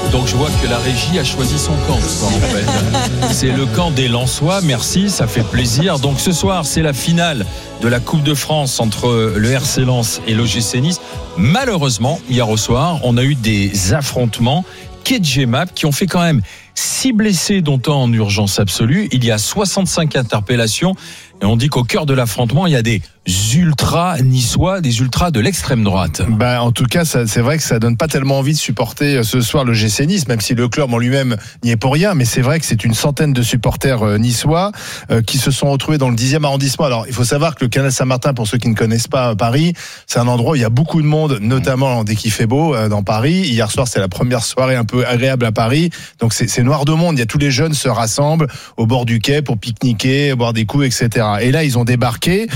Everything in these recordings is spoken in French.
Donc je vois que la régie a choisi son camp, quoi, en fait. C'est le camp des Lensois, merci, ça fait plaisir. Donc ce soir, c'est la finale de la Coupe de France entre le RC Lens et l'OGC Nice. Malheureusement, hier au soir, on a eu des affrontements Kedjemap qui ont fait quand même 6 blessés, dont un en urgence absolue. Il y a 65 interpellations. Et on dit qu'au cœur de l'affrontement, il y a des ultras niçois, des ultras de l'extrême droite. En tout cas, c'est vrai que ça donne pas tellement envie de supporter ce soir le GC Nice, même si le club en lui-même n'y est pour rien. Mais c'est vrai que c'est une centaine de supporters niçois qui se sont retrouvés dans le 10e arrondissement. Alors, il faut savoir que le canal Saint-Martin, pour ceux qui ne connaissent pas Paris, c'est un endroit où il y a beaucoup de monde, notamment dès qu'il fait beau dans Paris. Hier soir, c'est la première soirée un peu agréable à Paris. Donc, c'est noir de monde. Il y a tous les jeunes se rassemblent au bord du quai pour pique-niquer, boire des coups, etc. Et là, ils ont débarqué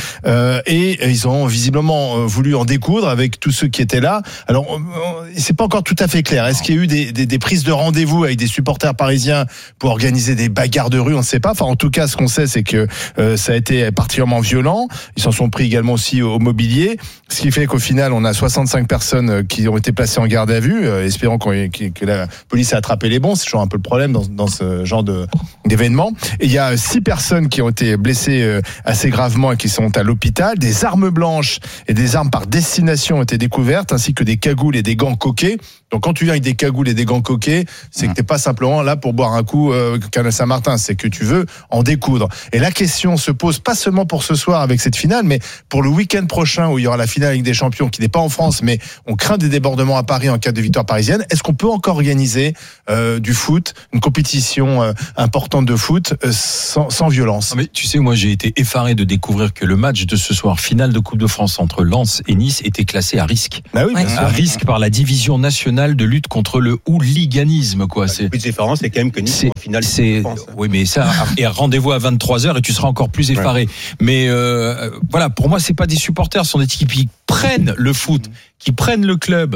et ils ont visiblement voulu en découdre avec tous ceux qui étaient là. Alors, c'est pas encore tout à fait clair. Est-ce qu'il y a eu des prises de rendez-vous avec des supporters parisiens pour organiser des bagarres de rue? On ne sait pas. Enfin, en tout cas, ce qu'on sait, c'est que ça a été particulièrement violent. Ils s'en sont pris également aussi au mobilier. Ce qui fait qu'au final, on a 65 personnes qui ont été placées en garde à vue, espérant que la police a attrapé les bons. C'est toujours un peu le problème dans ce genre d'événement. Et il y a 6 personnes qui ont été blessées assez gravement et qui sont à l'hôpital. Des armes blanches et des armes par destination ont été découvertes, ainsi que des cagoules et des gants coquets. Donc quand tu viens avec des cagoules et des gants coquets, c'est que t'es pas simplement là pour boire un coup canal Saint-Martin, c'est que tu veux en découdre. Et la question se pose pas seulement pour ce soir avec cette finale, mais pour le week-end prochain où il y aura la finale avec des champions qui n'est pas en France, mais on craint des débordements à Paris en cas de victoire parisienne. Est-ce qu'on peut encore organiser du foot, une compétition importante de foot sans violence? Mais tu sais, moi j'ai été effaré de découvrir que le match de ce soir, finale de Coupe de France entre Lens et Nice, était classé à risque. Bah oui, bien sûr. À risque par la division nationale de lutte contre le hooliganisme, quoi. La plus différence, c'est quand même que Nice en finale. Oui, mais ça, et rendez-vous à 23h et tu seras encore plus effaré. Ouais. Mais voilà, pour moi, c'est pas des supporters, ce sont des équipes qui prennent le foot, qui prennent le club.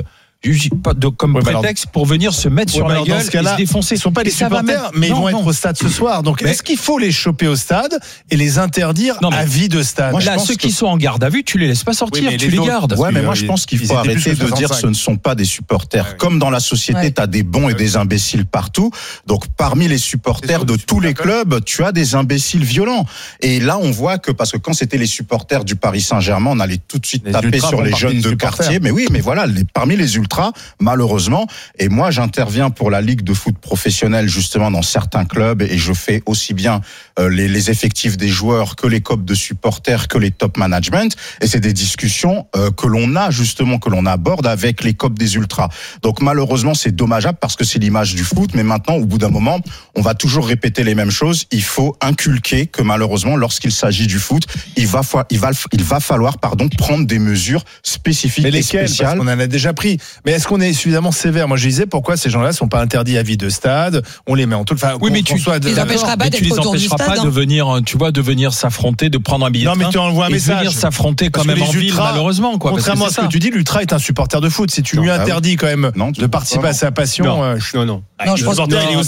Comme prétexte pour venir se mettre sur la gueule et se défoncer. Ils ne sont pas des supporters, mais ils vont être au stade ce soir. Donc, est-ce qu'il faut les choper au stade et les interdire à vie de stade? Moi, là, ceux qui sont en garde à vue, tu les laisses pas sortir, tu les gardes. Ouais, mais moi, je pense qu'il faut arrêter de dire que ce ne sont pas des supporters. Ouais. Comme dans la société, tu as des bons et des imbéciles partout. Donc, parmi les supporters de tous les clubs, tu as des imbéciles violents. Et là, on voit que, parce que quand c'était les supporters du Paris Saint-Germain, on allait tout de suite taper sur les jeunes de quartier. Mais oui, mais voilà, parmi les ultras, malheureusement, et moi j'interviens pour la Ligue de foot professionnelle justement dans certains clubs et je fais aussi bien les effectifs des joueurs que les COP de supporters que les top management et c'est des discussions que l'on a justement, que l'on aborde avec les COP des ultras. Donc malheureusement c'est dommageable parce que c'est l'image du foot, mais maintenant au bout d'un moment on va toujours répéter les mêmes choses. Il faut inculquer que malheureusement lorsqu'il s'agit du foot, il va falloir prendre des mesures spécifiques. Mais lesquelles? Parce qu'on en a déjà pris. Mais est-ce qu'on est suffisamment sévère? Moi, je disais, pourquoi ces gens-là sont pas interdits à vie de stade? On les met en tout. Enfin, oui, mais tu les empêcheras pas de venir, tu vois, de venir s'affronter, de prendre un billet. Non, mais tu envoies un message. De venir s'affronter quand même en ville, malheureusement, quoi. Contrairement à ce que tu dis, l'ultra est un supporter de foot. Si tu lui interdis quand même de participer à sa passion. Non, je pense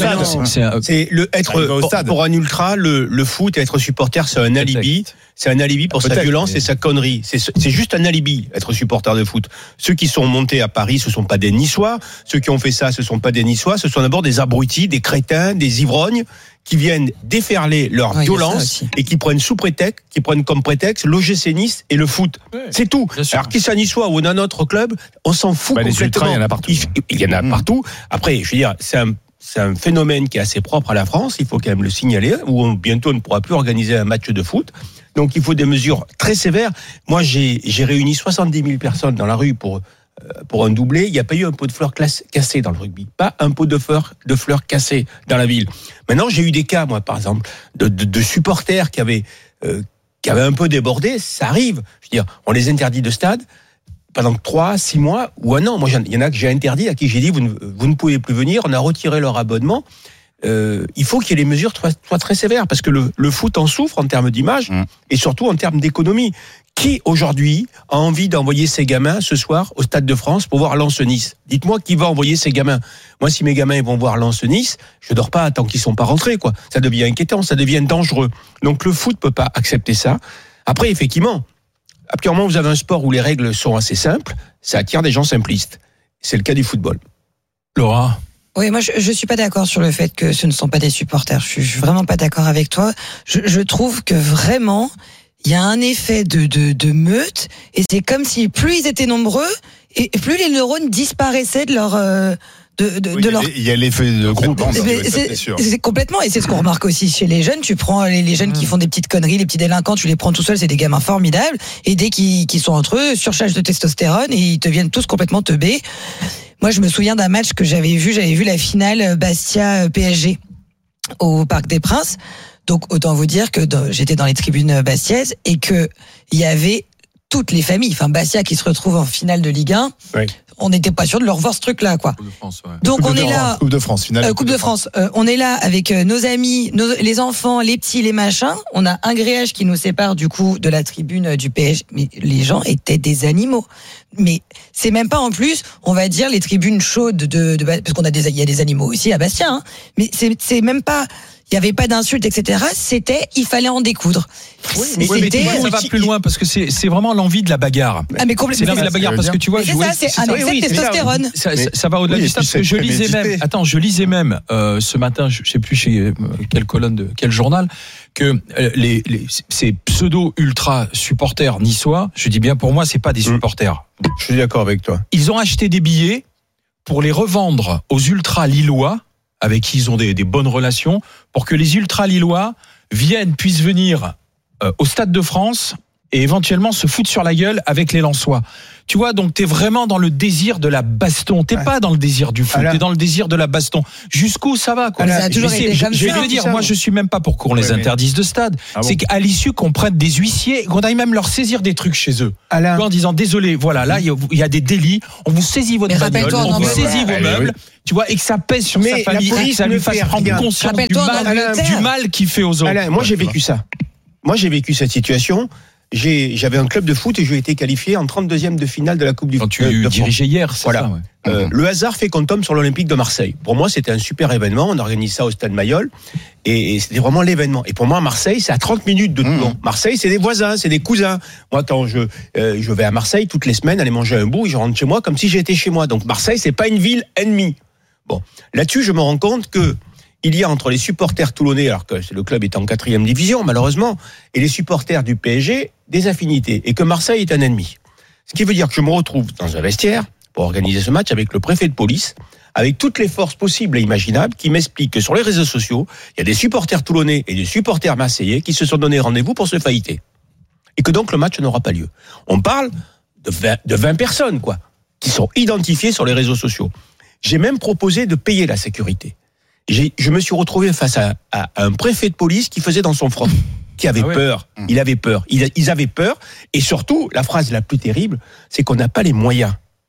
que c'est être pour un ultra, le foot et être supporter, c'est un alibi. C'est un alibi pour sa violence et sa connerie. C'est juste un alibi, être supporter de foot. Ceux qui sont montés à Paris, ce sont pas des Niçois. Ceux qui ont fait ça, ce sont pas des Niçois. Ce sont d'abord des abrutis, des crétins, des ivrognes qui viennent déferler leur violence et qui prennent comme prétexte l'OGC Nice et le foot. C'est tout. Alors qu'ils soient Niçois ou d'un autre club, on s'en fout complètement. Les ultras, il y en a partout. Il y en a partout. Après, je veux dire, c'est un phénomène qui est assez propre à la France, il faut quand même le signaler, où bientôt on ne pourra plus organiser un match de foot. Donc il faut des mesures très sévères. Moi, j'ai réuni 70 000 personnes dans la rue pour un doublé. Il n'y a pas eu un pot de fleurs cassé dans le rugby. Pas un pot de fleurs cassé dans la ville. Maintenant, j'ai eu des cas, moi, par exemple, de supporters qui avaient un peu débordé. Ça arrive. Je veux dire, on les interdit de stade pendant 3-6 mois ou un an. Moi, il y en a que j'ai interdit, à qui j'ai dit vous ne pouvez plus venir. On a retiré leur abonnement. Il faut qu'il y ait les mesures soient très sévères parce que le foot en souffre en termes d'image et surtout en termes d'économie. Qui aujourd'hui a envie d'envoyer ses gamins ce soir au Stade de France pour voir Lens-Nice? Dites-moi qui va envoyer ses gamins. Moi, si mes gamins vont voir Lens-Nice, je dors pas tant qu'ils sont pas rentrés, quoi. Ça devient inquiétant, ça devient dangereux. Donc le foot peut pas accepter ça. Après, effectivement, actuellement, vous avez un sport où les règles sont assez simples, ça attire des gens simplistes. C'est le cas du football. Laura, Oui, moi je suis pas d'accord sur le fait que ce ne sont pas des supporters. Je suis vraiment pas d'accord avec toi. Je trouve que vraiment il y a un effet de meute et c'est comme si plus ils étaient nombreux et plus les neurones disparaissaient de leur leur. Il y a l'effet de groupe, c'est sûr. C'est complètement, et c'est ce qu'on remarque aussi chez les jeunes. Tu prends les jeunes qui font des petites conneries, les petits délinquants, tu les prends tout seuls, c'est des gamins formidables. Et dès qu'ils sont entre eux, surcharge de testostérone et ils deviennent tous complètement teubés. Moi, je me souviens d'un match que j'avais vu la finale Bastia-PSG au Parc des Princes. Donc, autant vous dire que j'étais dans les tribunes bastiaises et que il y avait toutes les familles. Enfin, Bastia qui se retrouve en finale de Ligue 1. Oui. On n'était pas sûr de le revoir ce truc-là, quoi. Coupe de France, ouais. Donc on est là. Coupe de France, finale. Coupe de France. On est là avec nos amis, les enfants, les petits, les machins. On a un grillage qui nous sépare du coup de la tribune du PSG. Mais les gens étaient des animaux. Mais c'est même pas en plus, on va dire les tribunes chaudes parce qu'on il y a des animaux aussi à Bastia. Hein. Mais c'est même pas. Il n'y avait pas d'insultes, etc. Il fallait en découdre. Oui, mais ça va plus loin parce que c'est vraiment l'envie de la bagarre. Ah, mais complètement. C'est l'envie de la bagarre parce que tu vois, c'est un excès de testostérone. Ça va au-delà du stade parce que je lisais même ce matin, je sais plus chez quelle colonne de quel journal, que ces pseudo ultra supporters niçois, je dis bien pour moi, c'est pas des supporters. Je suis d'accord avec toi. Ils ont acheté des billets pour les revendre aux ultras lillois, avec qui ils ont des bonnes relations, pour que les ultra-lillois puissent venir au Stade de France et éventuellement se foutre sur la gueule avec les Lensois. Tu vois, donc t'es vraiment dans le désir de la baston. T'es pas dans le désir du foot, t'es dans le désir de la baston. Jusqu'où ça va, quoi. Ça a toujours été comme ça. Je vais te dire, moi je suis même pas pour qu'on les interdise de stade. C'est qu'à l'issue qu'on prenne des huissiers, qu'on aille même leur saisir des trucs chez eux. En disant, désolé, voilà, là il y a des délits, on vous saisit votre bagnole, on vous saisit vos meubles. Tu vois, et que ça pèse sur sa famille, et que ça lui fasse prendre conscience du mal qu'il fait aux autres. Alain, moi j'ai vécu ça. Moi j'ai vécu cette situation. J'avais un club de foot et j'ai été qualifié en 32e de finale de la Coupe du Monde. Quand tu dirigeais hier, c'est voilà. Ça, ouais. Le hasard fait qu'on tombe sur l'Olympique de Marseille. Pour moi, c'était un super événement. On organise ça au Stade Mayol et c'était vraiment l'événement. Et pour moi, Marseille, c'est à 30 minutes de Toulon. Marseille, c'est des voisins, c'est des cousins. Moi, quand je vais à Marseille toutes les semaines, aller manger un bout, et je rentre chez moi comme si j'étais chez moi. Donc Marseille, c'est pas une ville ennemie. Bon, là-dessus, je me rends compte que il y a entre les supporters toulonnais, alors que le club est en 4e division, malheureusement, et les supporters du PSG, des affinités, et que Marseille est un ennemi. Ce qui veut dire que je me retrouve dans un vestiaire pour organiser ce match avec le préfet de police, avec toutes les forces possibles et imaginables, qui m'expliquent que sur les réseaux sociaux, il y a des supporters toulonnais et des supporters marseillais qui se sont donné rendez-vous pour se failliter. Et que donc le match n'aura pas lieu. On parle de 20 personnes, quoi, qui sont identifiées sur les réseaux sociaux. J'ai même proposé de payer la sécurité. Je me suis retrouvé face à un préfet de police qui faisait dans son front, qui avait peur. Il avait peur. Ils avaient peur. Et surtout, la phrase la plus terrible, c'est qu'on n'a pas les moyens.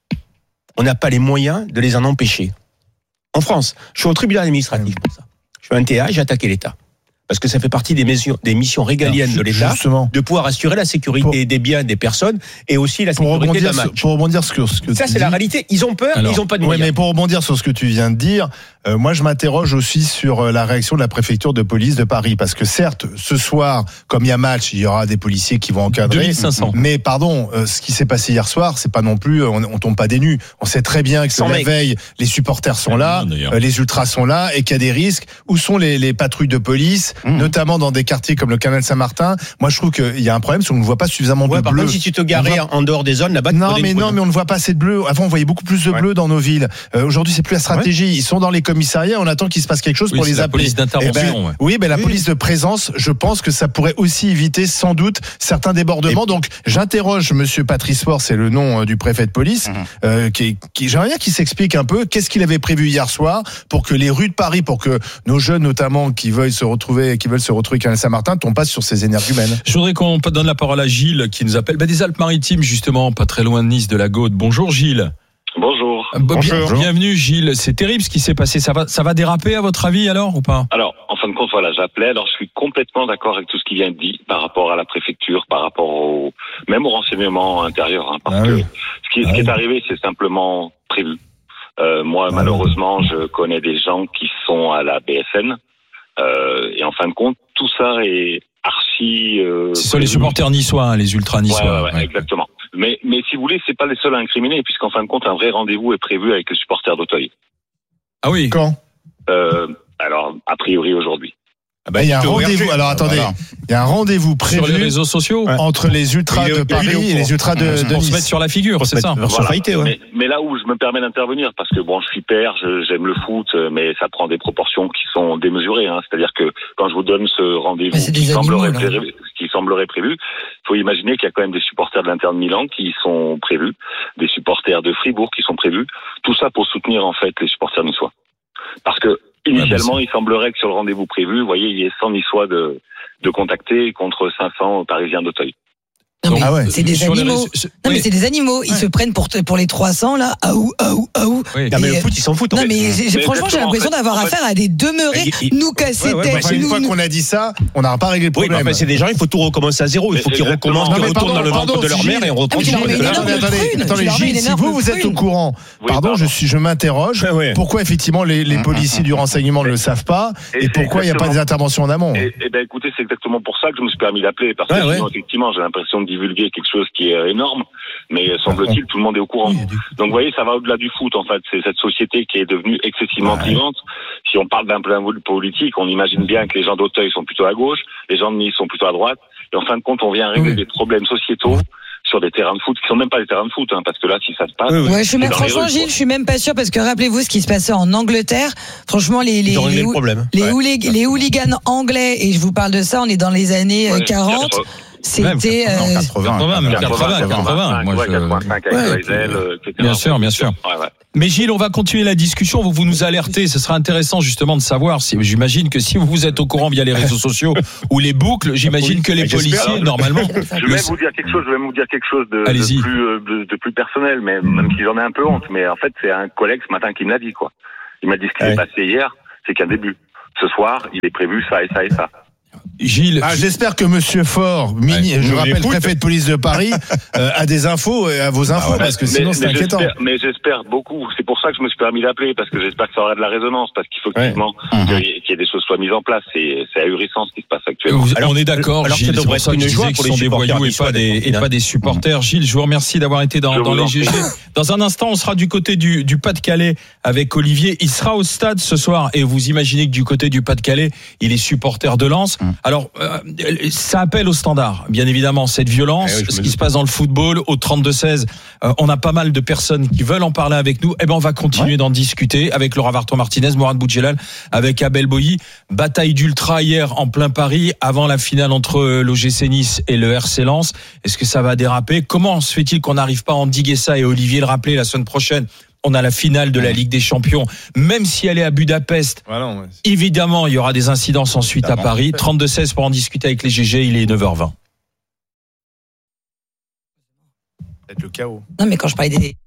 On n'a pas les moyens de les en empêcher. En France, je suis au tribunal administratif pour ça. Je suis un TA, j'ai attaqué l'État. Parce que ça fait partie des missions régaliennes de l'État, de pouvoir assurer la sécurité des biens des personnes et aussi la sécurité d'un match. Pour rebondir sur ce que ça, c'est la réalité. Ils ont peur, mais ils n'ont pas de moyens. Oui, mais pour rebondir sur ce que tu viens de dire, moi je m'interroge aussi sur la réaction de la préfecture de police de Paris. Parce que certes, ce soir, comme il y a match, il y aura des policiers qui vont encadrer. 2500. Mais pardon, ce qui s'est passé hier soir, c'est pas non plus, on tombe pas des nues. On sait très bien que la veille, les supporters sont là, les ultras sont là, et qu'il y a des risques. Où sont les patrouilles de police, notamment dans des quartiers comme le Canal Saint-Martin? Moi je trouve qu'il y a un problème, c'est qu'on ne voit pas suffisamment de bleu. Par contre, si tu te garais en dehors des zones, là-bas, non, mais on ne voit pas assez de bleu. Avant, on voyait beaucoup plus de bleu dans nos villes. Aujourd'hui, c'est plus la stratégie. Ils sont dans les commissariats. On attend qu'il se passe quelque chose pour les appeler. La police d'intervention. Oui, mais la police de présence, je pense que ça pourrait aussi éviter sans doute certains débordements. Donc, j'interroge Monsieur Patrice Faure, c'est le nom du préfet de police, j'aimerais bien qu'il s'explique un peu qu'est-ce qu'il avait prévu hier soir pour que les rues de Paris, pour que nos jeunes notamment qui veulent se retrouver Canal Saint-Martin, tombent pas sur ces énergumènes. Je voudrais qu'on donne la parole à Gilles qui nous appelle des Alpes-Maritimes justement, pas très loin de Nice, de la Gaude. Bonjour Gilles. Bonjour. Bienvenue Gilles. C'est terrible ce qui s'est passé. Ça va déraper à votre avis alors ou pas? Alors, en fin de compte, voilà, j'appelais. Alors, je suis complètement d'accord avec tout ce qui vient de dire par rapport à la préfecture, par rapport même au renseignement intérieur, hein, parce que ce qui est arrivé, c'est simplement prévu. Moi, malheureusement, je connais des gens qui sont à la BSN, et en fin de compte, tout ça est archi. Ce sont les supporters niçois, hein, les ultras niçois. Ouais, exactement. Mais si vous voulez, c'est pas les seuls à incriminer, puisqu'en fin de compte, un vrai rendez-vous est prévu avec les supporters d'Auteuil. Ah oui. Quand? Alors, a priori aujourd'hui. Il y a un rendez-vous. Alors attendez, il y a un rendez-vous prévu sur les réseaux sociaux entre les ultras de Paris et les ultras de Nice. Pour se mettre sur la figure, c'est ça. Voilà. Mais là où je me permets d'intervenir, parce que bon, je suis père, j'aime le foot, mais ça prend des proportions qui sont démesurées. C'est-à-dire que quand je vous donne ce rendez-vous qui semblerait prévu, il faut imaginer qu'il y a quand même des supporters de l'Inter de Milan qui sont prévus, des supporters de Fribourg qui sont prévus. Tout ça pour soutenir en fait les supporters niçois. Parce que initialement, il semblerait que sur le rendez-vous prévu, vous voyez, il y ait 100 Niçois de contacter contre 500 Parisiens d'Auteuil. Non, mais c'est des animaux. Mais c'est des animaux. Ils se prennent pour les 300 là. Oui. Non, mais le foot, ils s'en foutent. Non, mais franchement, j'ai l'impression d'avoir affaire à des demeurés nous casser tête. Une fois qu'on a dit ça, on n'aura pas réglé le problème. Oui, c'est des gens, il faut tout recommencer à zéro. Il faut qu'ils recommencent, qu'ils retournent dans le ventre de leur mère et on reprend. Attendez, Gilles, si vous êtes au courant, pardon, je m'interroge. Pourquoi effectivement les policiers du renseignement ne le savent pas et pourquoi il n'y a pas des interventions en amont? Eh ben, écoutez, c'est exactement pour ça que je me suis permis d'appeler, parce que sinon, effectivement, j'ai l'impression de divulguer quelque chose qui est énorme, mais semble-t-il tout le monde est au courant. Donc vous voyez, ça va au-delà du foot en fait, c'est cette société qui est devenue excessivement clivante. Si on parle d'un plein vol politique, on imagine bien que les gens d'Auteuil sont plutôt à gauche, les gens de Nice sont plutôt à droite, et en fin de compte on vient régler des problèmes sociétaux sur des terrains de foot qui sont même pas des terrains de foot, parce que là, si ça se passe. Franchement, Gilles, je suis même pas sûr, parce que rappelez-vous ce qui se passait en Angleterre. Franchement, les hooligans anglais, et je vous parle de ça, on est dans les années 40. C'était 80. Moi, 85 avec les ailes, etc. Bien sûr. Mais Gilles, on va continuer la discussion. Vous nous alertez. Ce sera intéressant justement de savoir. J'imagine que si vous êtes au courant via les réseaux sociaux ou les boucles, j'imagine que les policiers, normalement. Je vais même vous dire quelque chose de plus personnel, mais même si j'en ai un peu honte. Mais en fait, c'est un collègue ce matin qui me l'a dit, quoi. Il m'a dit ce qui s'est passé hier, c'est qu'un début. Ce soir, il est prévu ça et ça et ça. Gilles, j'espère que Monsieur Faure, je rappelle préfet de police de Paris, a des infos, à vos infos, parce que sinon c'est inquiétant. Mais j'espère beaucoup. C'est pour ça que je me suis permis d'appeler, parce que j'espère que ça aura de la résonance, parce qu'il faut effectivement qu'il y ait des choses soient mises en place. C'est ahurissant ce qui se passe actuellement. Alors, on est d'accord, Gilles. C'est pour ça que je disais qu'ils sont des voyous et pas des supporters. Gilles, je vous remercie d'avoir été dans les GG. Dans un instant, on sera du côté du Pas-de-Calais avec Olivier. Il sera au stade ce soir, et vous imaginez que du côté du Pas-de-Calais, il est supporter de Lens. Alors, ça appelle au standard, bien évidemment, cette violence, ce qui se passe dans le football, au 32-16. On a pas mal de personnes qui veulent en parler avec nous. On va continuer d'en discuter avec Laura Varton-Martinez, Mourad Boudjelal, avec Abel Boilly. Bataille d'ultra hier en plein Paris, avant la finale entre l'OGC Nice et le RC Lens. Est-ce que ça va déraper? Comment se fait-il qu'on n'arrive pas à endiguer ça? Et Olivier le rappelait, la semaine prochaine, on a la finale de la Ligue des Champions, même si elle est à Budapest. Évidemment, il y aura des incidences ensuite à Paris. 32-16 pour en discuter avec les GG, il est 9h20. Peut-être le chaos. Non, mais quand je parlais des...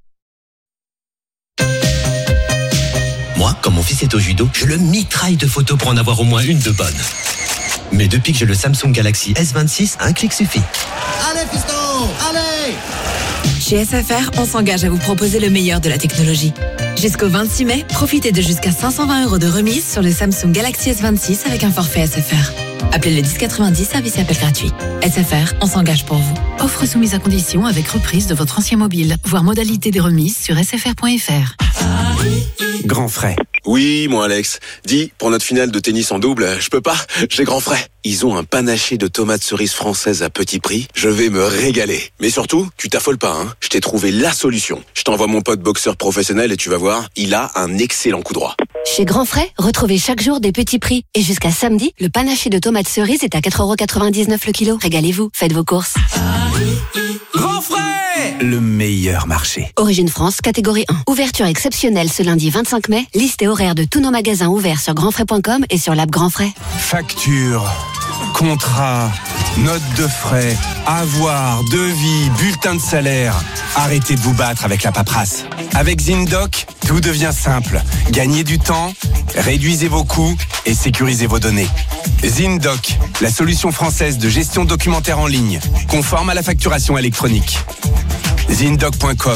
Moi, quand mon fils est au judo, je le mitraille de photos pour en avoir au moins une de bonne. Mais depuis que j'ai le Samsung Galaxy S26, un clic suffit. Allez, fiston, allez! Chez SFR, on s'engage à vous proposer le meilleur de la technologie. Jusqu'au 26 mai, profitez de jusqu'à 520 € de remise sur le Samsung Galaxy S26 avec un forfait SFR. Appelez le 1090, service et appel gratuit. SFR, on s'engage pour vous. Offre soumise à condition avec reprise de votre ancien mobile. Voir modalité des remises sur sfr.fr. Grand frais. Oui, moi Alex. Dis, pour notre finale de tennis en double, je peux pas, j'ai grand frais. Ils ont un panaché de tomates cerises françaises à petit prix. Je vais me régaler. Mais surtout, tu t'affoles pas, hein. Je t'ai trouvé la solution. Je t'envoie mon pote boxeur professionnel et tu vas voir, il a un excellent coup droit. Chez Grand Frais, retrouvez chaque jour des petits prix. Et jusqu'à samedi, le panaché de tomates cerises est à 4,99 € le kilo. Régalez-vous, faites vos courses. Grand Frais, le meilleur marché. Origine France, catégorie 1. Ouverture exceptionnelle ce lundi 25 mai. Liste et horaire de tous nos magasins ouverts sur grandfrais.com et sur l'app Grand Frais. Facture, contrat, note de frais, avoir, devis, bulletin de salaire. Arrêtez de vous battre avec la paperasse. Avec ZinDoc, tout devient simple. Gagnez du temps, réduisez vos coûts et sécurisez vos données. ZinDoc, la solution française de gestion documentaire en ligne, conforme à la facturation électronique. ZinDoc.com,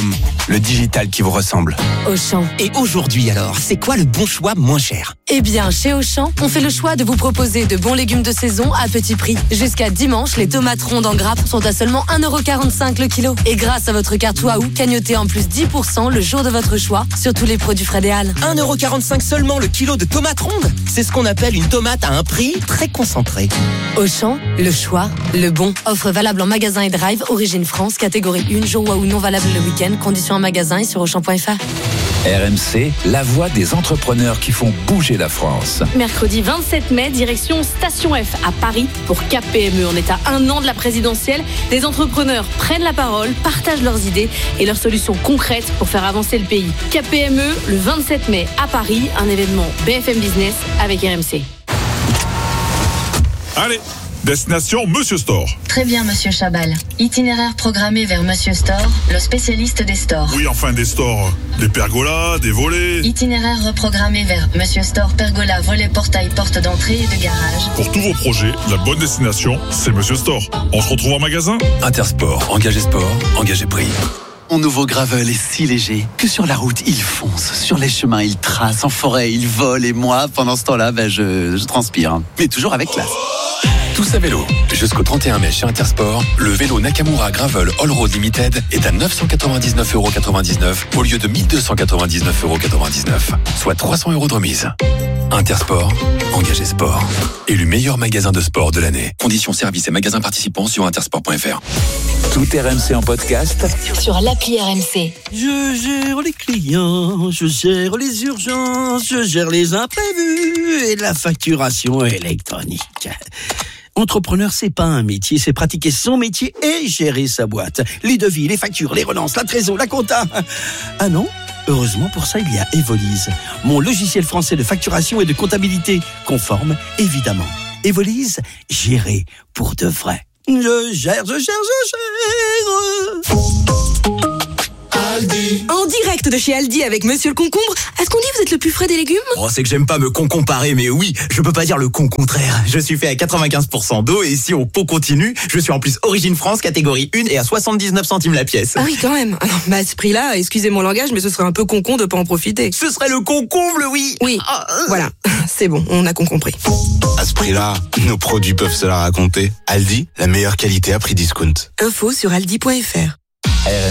le digital qui vous ressemble. Auchan. Et aujourd'hui alors, c'est quoi le bon choix moins cher ? Eh bien, chez Auchan, on fait le choix de vous proposer de bons légumes de saison à petit prix. Jusqu'à dimanche, les tomates rondes en grappe sont à seulement 1,45€ le kilo. Et grâce à votre carte Waouh, cagnotez en plus 10% le jour de votre choix sur tous les produits frais des Halles. 1,45€ seulement le kilo de tomates rondes ? C'est ce qu'on appelle une tomate à un prix très concentré. Auchan, le choix, le bon. Offre valable en magasin et drive, origine France, catégorie 1, jour Waouh non valable le week-end, conditions en magasin et sur Auchan.fr. RMC, la voix des entrepreneurs qui font bouger la France. Mercredi 27 mai, direction Station F à Paris pour KPME. On est à 1 an de la présidentielle. Des entrepreneurs prennent la parole, partagent leurs idées et leurs solutions concrètes pour faire avancer le pays. KPME, le 27 mai à Paris, un événement BFM Business avec RMC. Allez, destination Monsieur Store. Très bien, Monsieur Chabal. Itinéraire programmé vers Monsieur Store, le spécialiste des stores. Oui, enfin des stores. Des pergolas, des volets. Itinéraire reprogrammé vers Monsieur Store, pergola, volet, portail, porte d'entrée et de garage. Pour tous vos projets, la bonne destination, c'est Monsieur Store. On se retrouve en magasin ? Intersport, engagé sport, engagé prix. Mon nouveau gravel est si léger que sur la route, il fonce. Sur les chemins, il trace. En forêt, il vole. Et moi, pendant ce temps-là, je transpire. Mais toujours avec classe. Tous à vélo. Jusqu'au 31 mai chez Intersport, le vélo Nakamura Gravel All Road Limited est à 999,99€ au lieu de 1299,99€, soit 300€ de remise. Intersport, engagé sport. Élu meilleur magasin de sport de l'année. Conditions services et magasins participants sur intersport.fr. Tout RMC en podcast sur l'appli RMC. Je gère les clients, je gère les urgences, je gère les imprévus et la facturation électronique. Entrepreneur, c'est pas un métier, c'est pratiquer son métier et gérer sa boîte. Les devis, les factures, les relances, la trésor, la compta. Ah non ? Heureusement, pour ça, il y a Evolise, mon logiciel français de facturation et de comptabilité, conforme, évidemment. Evolise, gérer pour de vrai. Je gère. Aldi. En direct de chez Aldi avec Monsieur le Concombre. Est-ce qu'on dit que vous êtes le plus frais des légumes ? Oh, c'est que j'aime pas me comparer, mais oui, je peux pas dire le contraire. Je suis fait à 95% d'eau et si on pot continue, je suis en plus origine France, catégorie 1 et à 79 centimes la pièce. Ah oui, quand même. Alors, à ce prix-là, excusez mon langage, mais ce serait un peu con de pas en profiter. Ce serait le concomble, oui. Oui, voilà, c'est bon, on a compris. À ce prix-là, nos produits peuvent se la raconter. Aldi, la meilleure qualité à prix discount. Info sur aldi.fr.